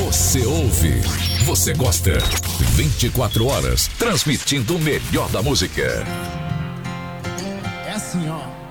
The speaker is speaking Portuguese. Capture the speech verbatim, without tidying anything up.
Você ouve, você gosta. vinte e quatro horas, transmitindo o melhor da música. É assim, ó.